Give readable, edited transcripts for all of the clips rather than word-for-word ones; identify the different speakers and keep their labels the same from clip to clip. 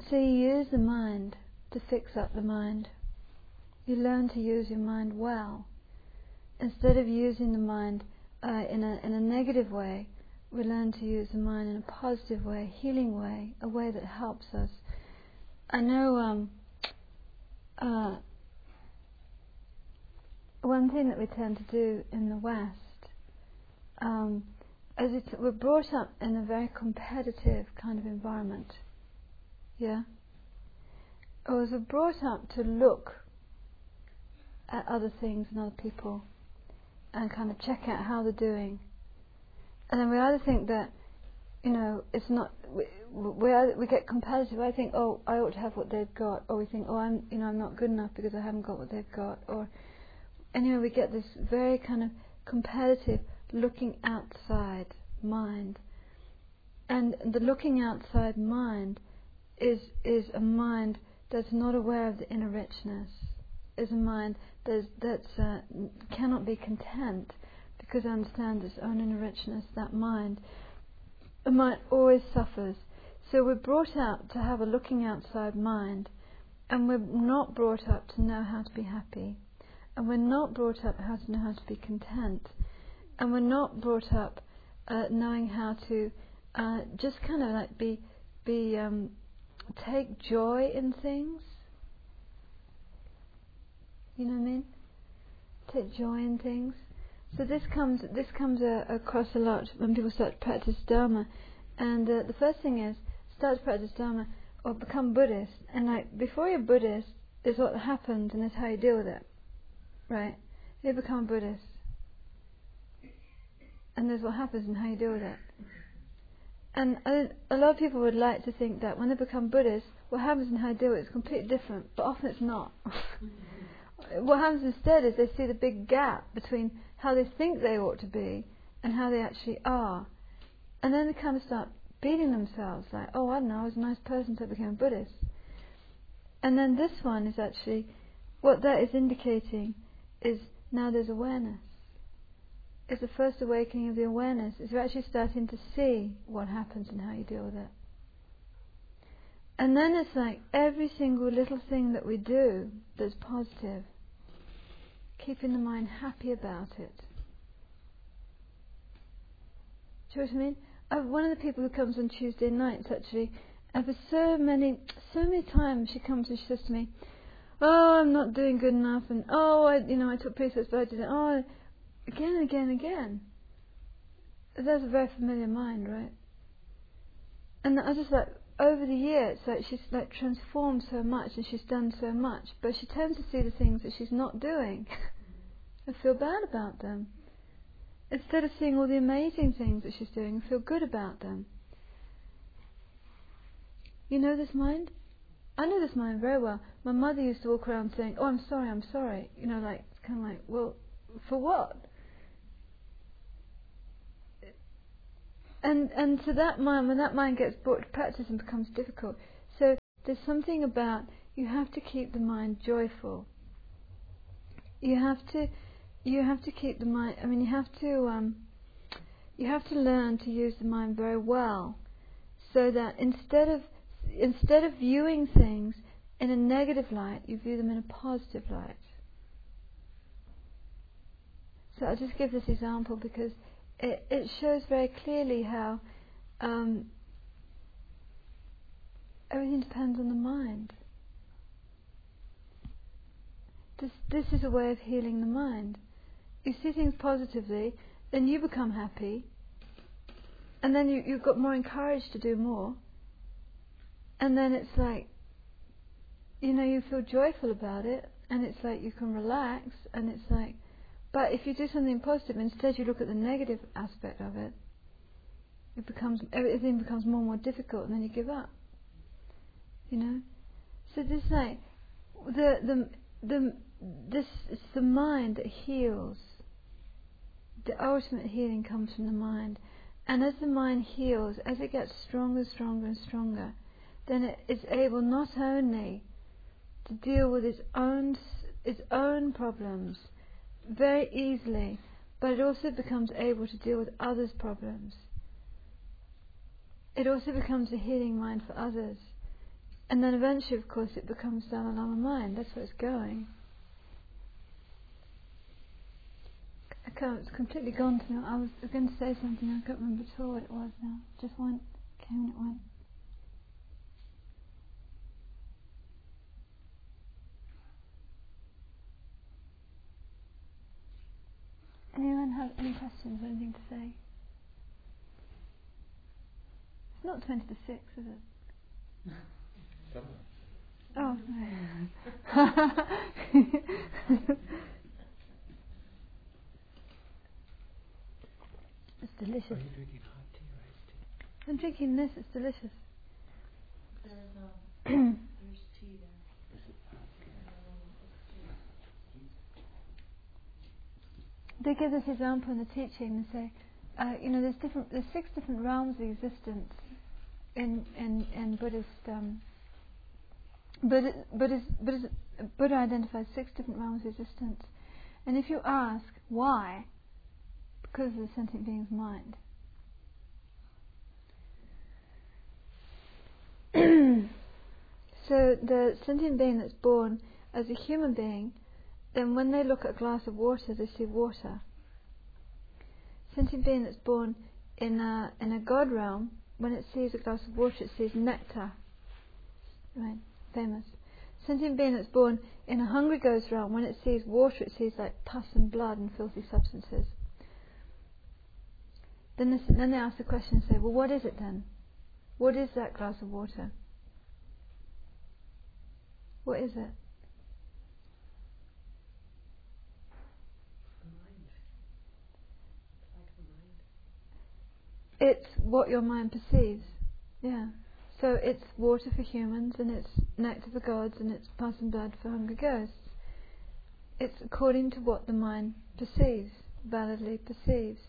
Speaker 1: So you use the mind to fix up the mind. You learn to use your mind well. Instead of using the mind in a negative way, we learn to use the mind in a positive way, healing way, a way that helps us. I know one thing that we tend to do in the West, we're brought up in a very competitive kind of environment. Yeah? Or we're brought up to look at other things and other people and kind of check out how they're doing. And then we either think that, it's not, we get competitive. I think, oh, I ought to have what they've got. Or we think, oh, I'm not good enough because I haven't got what they've got. Or, anyway, we get this very kind of competitive looking outside mind. And the looking outside mind is a mind that's not aware of the inner richness. Is a mind that cannot be content because it understands its own inner richness. That mind, the mind always suffers. So we're brought up to have a looking outside mind, and we're not brought up to know how to be happy, and we're not brought up how to know how to be content, and we're not brought up knowing how to just kind of like take joy in things. You know what I mean? Take joy in things. So this comes across a lot when people start to practice Dharma. And the first thing is, start to practice Dharma or become Buddhist. And like, before you're Buddhist, there's what happens and there's how you deal with it. Right? You become Buddhist. And there's what happens and how you deal with it. And a lot of people would like to think that when they become Buddhist, what happens and how you deal with it is completely different. But often it's not. What happens instead is they see the big gap between how they think they ought to be and how they actually are. And then they kind of start beating themselves like, oh, I don't know, I was a nice person so I became a Buddhist. And then this one is actually, what that is indicating is now there's awareness. It's the first awakening of the awareness. It's you're actually starting to see what happens and how you deal with it. And then it's like every single little thing that we do that's positive, keeping the mind happy about it. Do you know what I mean? One of the people who comes on Tuesday nights actually, and for so many times she comes and she says to me, oh, I'm not doing good enough, and oh, I took precepts but I didn't. Oh, again and again and again. That's a very familiar mind, right? And I just like, over the years, it's like she's like transformed so much and she's done so much, but she tends to see the things that she's not doing and feel bad about them, instead of seeing all the amazing things that she's doing and feel good about them. You know this mind? I know this mind very well. My mother used to walk around saying, oh, I'm sorry. Like, it's kind of like, well, for what? And to that mind, when that mind gets brought to practice and becomes difficult, so there's something about you have to keep the mind joyful. You have to keep the mind. I mean, you have to learn to use the mind very well, so that instead of viewing things in a negative light, you view them in a positive light. So I'll just give this example because it shows very clearly how everything depends on the mind. This is a way of healing the mind. You see things positively, then you become happy, and then you've got more encouraged to do more, and then it's like, you feel joyful about it, and it's like you can relax, and it's like, but if you do something positive, instead you look at the negative aspect of it, everything becomes more and more difficult, and then you give up. So this like this is the mind that heals. The ultimate healing comes from the mind, and as the mind heals, as it gets stronger, stronger, and stronger, then it is able not only to deal with its own problems very easily, but it also becomes able to deal with others' problems. It also becomes a healing mind for others. And then eventually, of course, it becomes Dalai Lama mind. That's where it's going. It's completely gone to me. I was going to say something, I can't remember at all what it was now. Just went, came and it went. Anyone have any questions or anything to say? It's not 20 to 6, is it? Oh, no. It's delicious. Are you drinking hot tea or iced tea? I'm drinking this, it's delicious.
Speaker 2: There's tea there.
Speaker 1: They give this example in the teaching and say, there's 6 different realms of existence in Buddhist. Buddha identifies 6 different realms of existence, and if you ask why, because of the sentient being's mind. So the sentient being that's born as a human being, then when they look at a glass of water, they see water. Sentient being that's born in a God realm, when it sees a glass of water, it sees nectar. Right, famous. Sentient being that's born in a hungry ghost realm, when it sees water, it sees like pus and blood and filthy substances. Then they ask the question and say, well, what is it then? What is that glass of water? What is it? It's what your mind perceives. Yeah. So it's water for humans, and it's nectar for gods, and it's pus and blood for hungry ghosts. It's according to what the mind perceives, validly perceives.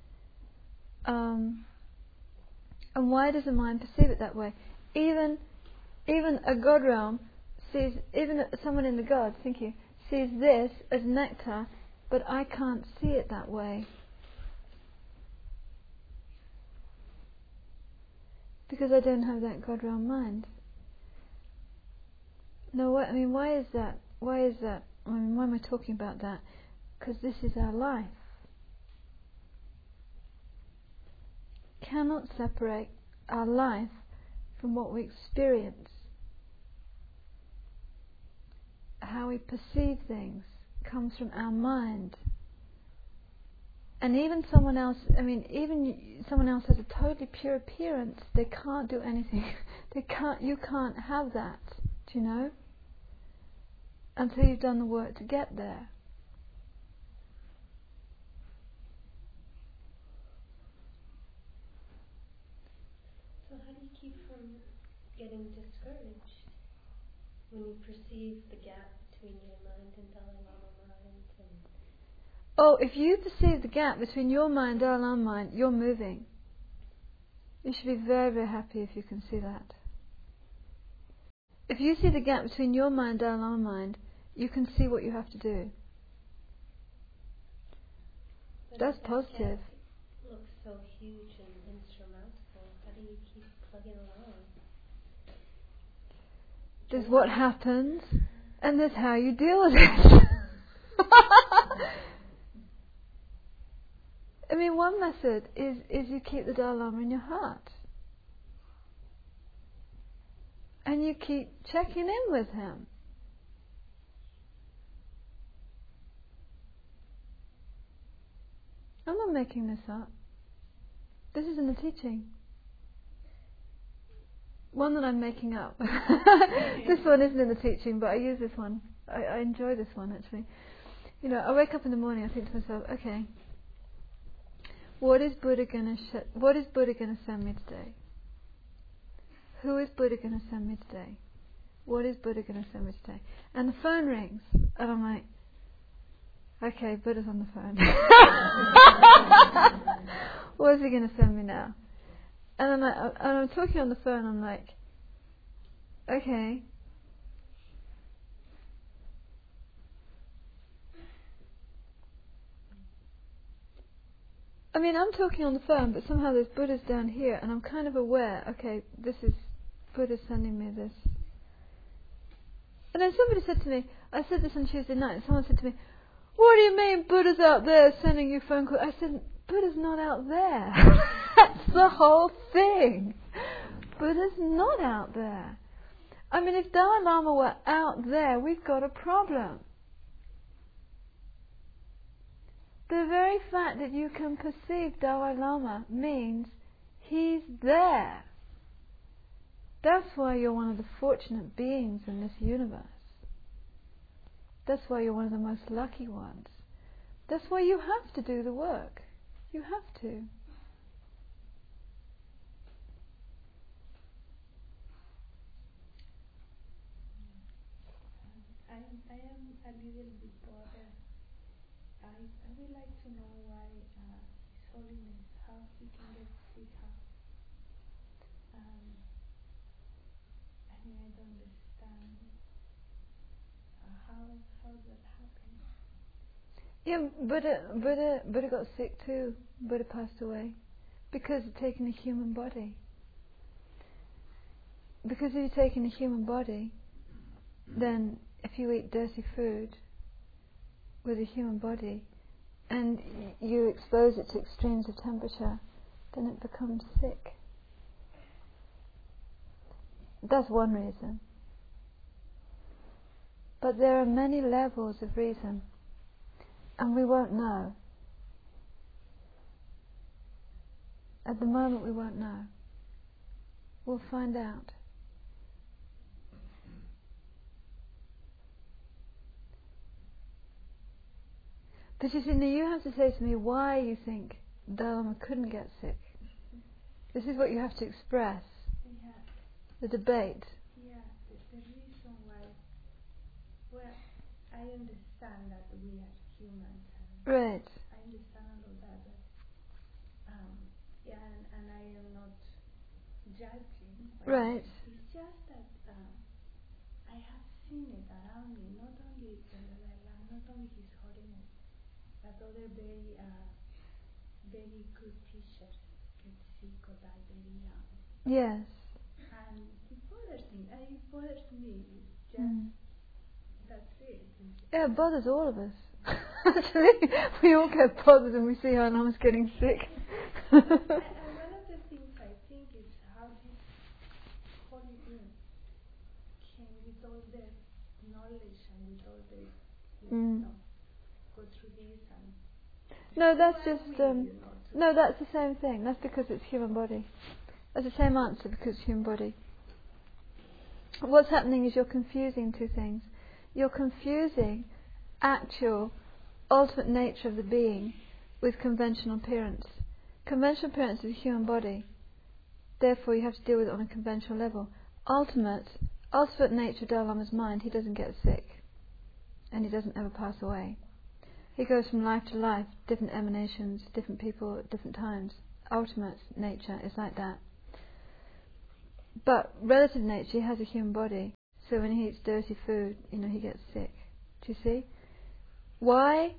Speaker 1: And why does the mind perceive it that way? Even a God realm sees, even someone in the gods, sees this as nectar, but I can't see it that way. Because I don't have that God realm mind. No, why is that? Why am I talking about that? Because this is our life. Cannot separate our life from what we experience. How we perceive things comes from our mind. And even someone else has a totally pure appearance, they can't do anything. You can't have that, do you know? Until you've done the work to get there.
Speaker 2: So how do you keep from getting discouraged when you perceive the gap between your mind and Dalai Lama mind?
Speaker 1: Oh, if you perceive the gap between your mind and Dalai Lama mind, you're moving. You should be very, very happy if you can see that. If you see the gap between your mind and Dalai Lama mind, you can see what you have to do.
Speaker 2: But
Speaker 1: that's positive.
Speaker 2: It looks so huge and insurmountable. How do you keep plugging along?
Speaker 1: There's what happens, and there's how you deal with it. One method is you keep the Dalai Lama in your heart. And you keep checking in with him. I'm not making this up. This is in the teaching. One that I'm making up. This one isn't in the teaching, but I use this one. I enjoy this one, actually. I wake up in the morning, I think to myself, okay, what is Buddha going to send me today? Who is Buddha going to send me today? What is Buddha going to send me today? And the phone rings, and I'm like, okay, Buddha's on the phone. What is he going to send me now? And I'm talking on the phone, I'm like, okay. I'm talking on the phone, but somehow there's Buddha's down here, and I'm kind of aware, okay, this is Buddha sending me this And then somebody said to me, I said this on Tuesday night, and someone said to me, what do you mean Buddha's out there sending you phone calls? I said, Buddha's not out there. That's the whole thing. Buddha's not out there. I mean, if Dalai Lama were out there, we've got a problem. The very fact that you can perceive Dalai Lama means he's there. That's why you're one of the fortunate beings in this universe. That's why you're one of the most lucky ones. That's why you have to do the work. You have to.
Speaker 3: I am a little bit bothered. I would like to know why His Holiness, how he can get sick up. I mean, I don't understand how that happened.
Speaker 1: Yeah, Buddha got sick too. Buddha passed away because of taking a human body. Because if you're taking a human body, then if you eat dirty food with a human body and you expose it to extremes of temperature, then it becomes sick. That's one reason. But there are many levels of reason, and we won't know. At the moment we won't know. We'll find out. But you see, now you have to say to me why you think Dalai Lama couldn't get sick. This is what you have to express.
Speaker 3: Yeah.
Speaker 1: The debate.
Speaker 3: Yeah, the reason why. Well, I understand that we are humans. And
Speaker 1: Right.
Speaker 3: I understand all of that. But, yeah, and I am not judging.
Speaker 1: Right.
Speaker 3: It's just that I have seen it around me, not only the Dalai Lama, not only His Holiness, but other very, very good teachers get sick or die very young.
Speaker 1: Yes.
Speaker 3: And it bothers me. It bothers me. It's just that's it.
Speaker 1: Yeah, it bothers all of us. Actually, we all get bothered when we see our Lama's getting sick.
Speaker 3: And one of the things I think is how this holy being can, with all the knowledge and with all the wisdom, go through this and.
Speaker 1: No, that's
Speaker 3: Why
Speaker 1: just
Speaker 3: no,
Speaker 1: that's the same thing. That's because it's human body. That's the same answer because it's human body. What's happening is you're confusing two things. You're confusing actual, ultimate nature of the being with conventional appearance. Conventional appearance is a human body. Therefore, you have to deal with it on a conventional level. Ultimate nature of Dalai Lama's mind, he doesn't get sick, and he doesn't ever pass away. He goes from life to life, different emanations, different people at different times. Ultimate nature is like that. But relative nature, he has a human body. So when he eats dirty food, he gets sick. Do you see? Why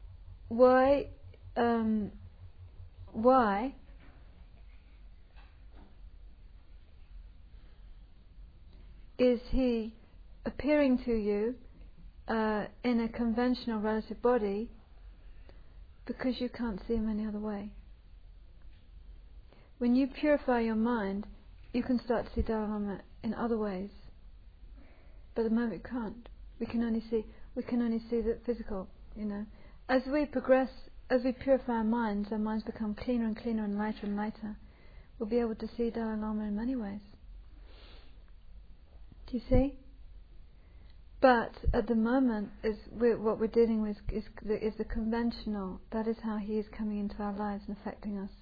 Speaker 1: is he appearing to you in a conventional relative body? Because you can't see him any other way. When you purify your mind, you can start to see Dalai Lama in other ways. But at the moment we can't. We can only see the physical, As we progress, as we purify our minds become cleaner and cleaner and lighter. We'll be able to see Dalai Lama in many ways. Do you see? But at the moment, what we're dealing with is the conventional. That is how he is coming into our lives and affecting us.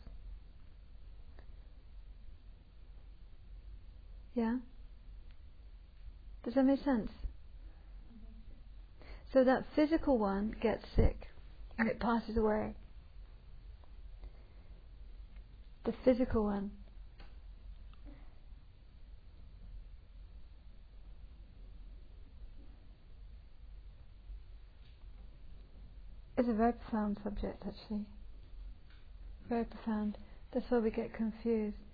Speaker 1: Yeah? Does that make sense? So that physical one gets sick and it passes away. The physical one. It's a very profound subject, actually. Very profound. That's why we get confused.